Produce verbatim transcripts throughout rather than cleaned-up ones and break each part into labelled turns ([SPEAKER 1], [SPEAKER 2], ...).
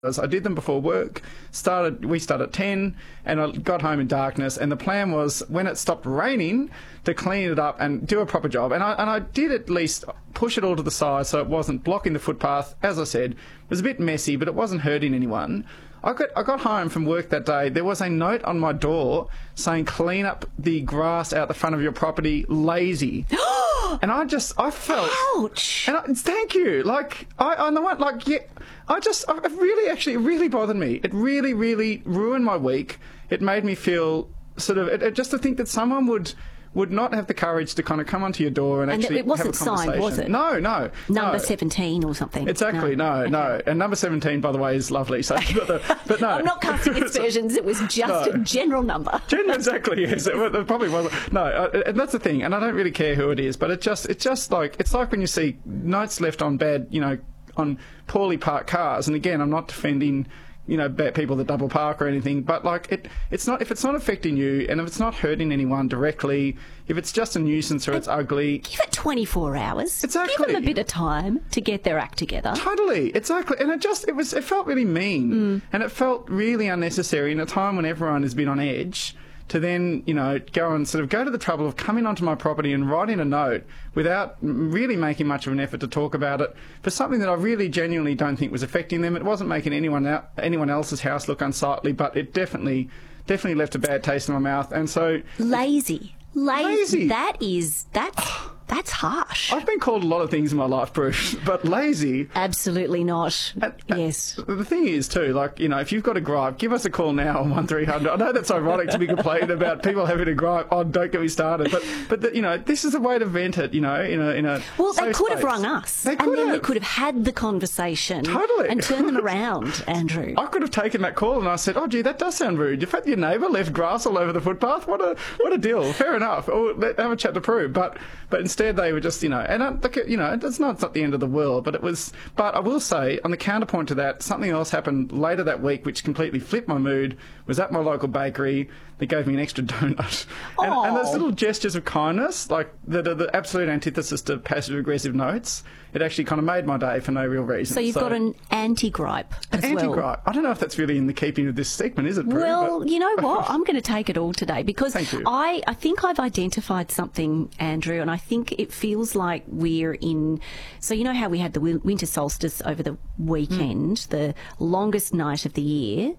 [SPEAKER 1] I did them before work. Started. We started at ten, and I got home in darkness. And the plan was, when it stopped raining, to clean it up and do a proper job. And I and I did at least push it all to the side so it wasn't blocking the footpath. As I said, it was a bit messy, but it wasn't hurting anyone. I got I got home from work that day. There was a note on my door saying, "Clean up the grass out the front of your property, lazy." And I just, I felt...
[SPEAKER 2] Ouch!
[SPEAKER 1] And I, thank you. Like, I, I know what, like, yeah, I just, I, it really, actually, it really bothered me. It really, really ruined my week. It made me feel sort of, it, it, just to think that someone would... would not have the courage to kind of come onto your door and,
[SPEAKER 2] and
[SPEAKER 1] actually
[SPEAKER 2] it wasn't
[SPEAKER 1] have a conversation.
[SPEAKER 2] signed, was it?
[SPEAKER 1] No, no.
[SPEAKER 2] Number
[SPEAKER 1] no.
[SPEAKER 2] seventeen or something.
[SPEAKER 1] Exactly, no, no.
[SPEAKER 2] Okay.
[SPEAKER 1] no. And number seventeen, by the way, is lovely. So, but, the, but no.
[SPEAKER 2] I'm not casting aspersions. It was just
[SPEAKER 1] No.
[SPEAKER 2] a general number.
[SPEAKER 1] General, exactly, yes. It, it probably wasn't. No, uh, and that's the thing. And I don't really care who it is, but it just, it's just like, it's like when you see notes left on bad, you know, on poorly parked cars. And again, I'm not defending, you know, bad people that double park or anything, but like it, it's not, if it's not affecting you and if it's not hurting anyone directly, if it's just a nuisance or it's ugly,
[SPEAKER 2] Give it twenty-four hours.
[SPEAKER 1] Exactly.
[SPEAKER 2] Give them a bit of time to get their act together.
[SPEAKER 1] Totally, exactly. And it just, it was, it felt really mean
[SPEAKER 2] Mm.
[SPEAKER 1] and it felt really unnecessary in a time when everyone has been on edge, to then, you know, go and sort of go to the trouble of coming onto my property and writing a note without really making much of an effort to talk about it for something that I really genuinely don't think was affecting them. It wasn't making anyone out, anyone else's house look unsightly, but it definitely, definitely left a bad taste in my mouth. And so...
[SPEAKER 2] Lazy. Lazy.
[SPEAKER 1] Lazy.
[SPEAKER 2] That is, that's, that's harsh.
[SPEAKER 1] I've been called a lot of things in my life, Bruce, but lazy...
[SPEAKER 2] Absolutely not.
[SPEAKER 1] And- and
[SPEAKER 2] yes.
[SPEAKER 1] The thing is, too, like, you know, if you've got a gripe, give us a call now on one three hundred. I know that's ironic to be complaining about people having a gripe. Oh, don't get me started. But, but the, you know, this is a way to vent it, you know, in a... In a
[SPEAKER 2] Well, they
[SPEAKER 1] safe
[SPEAKER 2] could have
[SPEAKER 1] space.
[SPEAKER 2] rung us.
[SPEAKER 1] They
[SPEAKER 2] and
[SPEAKER 1] could
[SPEAKER 2] then we
[SPEAKER 1] have.
[SPEAKER 2] could have had the conversation.
[SPEAKER 1] Totally.
[SPEAKER 2] And turned them around, Andrew.
[SPEAKER 1] I could have taken that call and I said, oh, gee, that does sound rude. You've had your neighbour left grass all over the footpath. What a what a deal. Fair enough. Or let have a chat to prove. But but instead they were just, you know, and I, look, you know, it's not, it's not the end of the world, but it was. But I will say, on the counterpoint to that, something else happened later that week which completely flipped my mood. Was at my local bakery. They gave me an extra donut. And, and those little gestures of kindness, like the, the, the absolute antithesis to passive-aggressive notes, it actually kind of made my day for no real reason.
[SPEAKER 2] So you've got an anti-gripe as
[SPEAKER 1] An
[SPEAKER 2] well.
[SPEAKER 1] anti-gripe. I don't know if that's really in the keeping of this segment, is it, Prue?
[SPEAKER 2] Well,
[SPEAKER 1] But-
[SPEAKER 2] you know what? I'm going to take it all today because
[SPEAKER 1] Thank you.
[SPEAKER 2] I, I think I've identified something, Andrew, and I think it feels like we're in... So you know how we had the win- winter solstice over the weekend,
[SPEAKER 1] Mm.
[SPEAKER 2] the longest night of the year?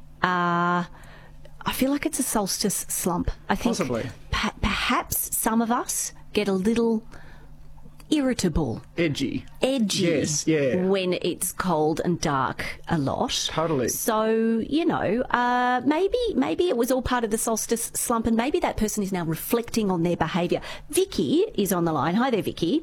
[SPEAKER 2] Uh, I feel like it's a solstice slump. I think
[SPEAKER 1] Possibly.
[SPEAKER 2] per- perhaps some of us get a little irritable,
[SPEAKER 1] Edgy.
[SPEAKER 2] edgy
[SPEAKER 1] Yes, yeah.
[SPEAKER 2] when it's cold and dark a lot.
[SPEAKER 1] Totally.
[SPEAKER 2] So, you know, uh, maybe maybe it was all part of the solstice slump and maybe that person is now reflecting on their behaviour. Vicky is on the line. Hi there, Vicky.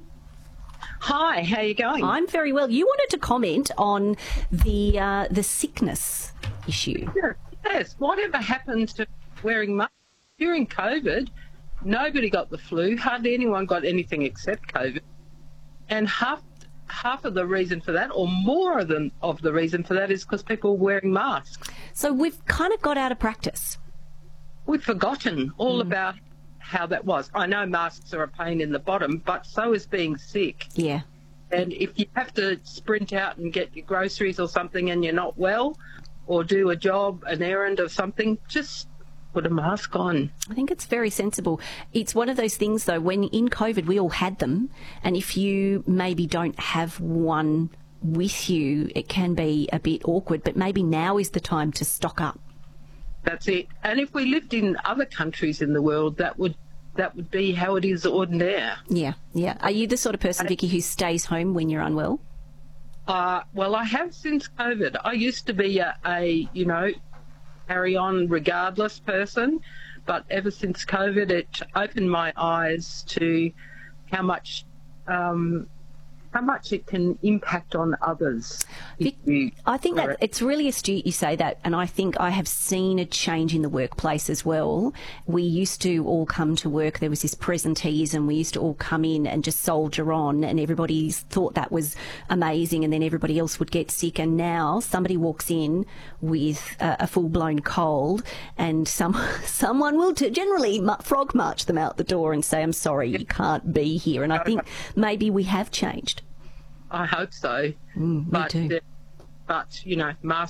[SPEAKER 3] Hi, how you going?
[SPEAKER 2] I'm very well. You wanted to comment on the uh, the sickness issue.
[SPEAKER 3] Yes, whatever happened to wearing masks during COVID? Nobody got the flu. Hardly anyone got anything except COVID. And half half of the reason for that, or more than of the reason for that, is because people were wearing masks.
[SPEAKER 2] So we've kind of got out of practice.
[SPEAKER 3] We've forgotten all about how that was. I know masks are a pain in the bottom, but so is being sick.
[SPEAKER 2] Yeah.
[SPEAKER 3] And if you have to sprint out and get your groceries or something and you're not well, or do a job, an errand or something, just put a mask on.
[SPEAKER 2] I think it's very sensible. It's one of those things, though, when in COVID we all had them, and if you maybe don't have one with you, it can be a bit awkward, but maybe now is the time to stock up.
[SPEAKER 3] That's it. And if we lived in other countries in the world, that would that would be how it is ordinaire.
[SPEAKER 2] Yeah, yeah. Are you the sort of person, Vicky, who stays home when you're unwell?
[SPEAKER 3] Uh, well, I have since COVID. I used to be a, a you know, carry on regardless person, but ever since COVID, it opened my eyes to how much um, how much it can impact on others.
[SPEAKER 2] Vic, I think that it's really astute you say that, and I think I have seen a change in the workplace as well. We used to all come to work, there was this presentees, and we used to all come in and just soldier on, and everybody thought that was amazing, and then everybody else would get sick, and now somebody walks in with a, a full-blown cold, and some someone will t- generally mu- frog march them out the door and say, I'm sorry, you can't be here, and I think maybe we have changed.
[SPEAKER 3] I hope so.
[SPEAKER 2] Mm, me
[SPEAKER 3] but,
[SPEAKER 2] too.
[SPEAKER 3] uh, but, you know, masks